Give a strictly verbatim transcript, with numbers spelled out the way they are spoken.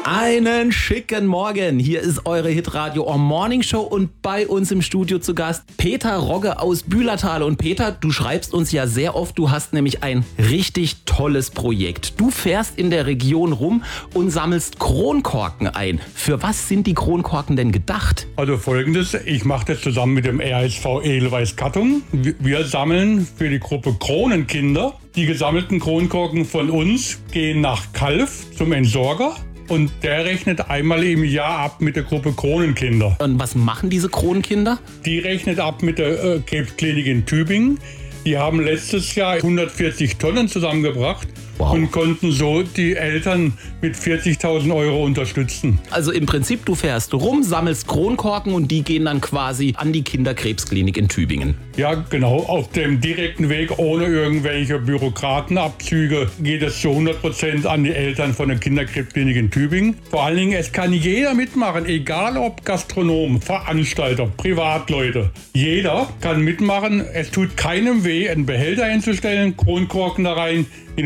Einen schicken Morgen. Hier ist eure Hitradio Ohr Morning Show und bei uns im Studio zu Gast Peter Rogge aus Bühlertal. Und Peter, du schreibst uns ja sehr oft, du hast nämlich ein richtig tolles Projekt. Du fährst in der Region rum und sammelst Kronkorken ein. Für was sind die Kronkorken denn gedacht? Also folgendes, ich mache das zusammen mit dem R S V Edelweiß-Kattung. Wir sammeln für die Gruppe Kronenkinder. Die gesammelten Kronkorken von uns gehen nach Calw zum Entsorger. Und der rechnet einmal im Jahr ab mit der Gruppe Kronenkinder. Und was machen diese Kronenkinder? Die rechnet ab mit der äh, Krebsklinik in Tübingen. Die haben letztes Jahr hundertvierzig Tonnen zusammengebracht. Wow. Und konnten so die Eltern mit vierzigtausend Euro unterstützen. Also im Prinzip, du fährst rum, sammelst Kronkorken und die gehen dann quasi an die Kinderkrebsklinik in Tübingen. Ja, genau. Auf dem direkten Weg, ohne irgendwelche Bürokratenabzüge, geht es zu hundert Prozent an die Eltern von der Kinderkrebsklinik in Tübingen. Vor allen Dingen, es kann jeder mitmachen, egal ob Gastronom, Veranstalter, Privatleute. Jeder kann mitmachen. Es tut keinem weh, einen Behälter hinzustellen, Kronkorken da rein,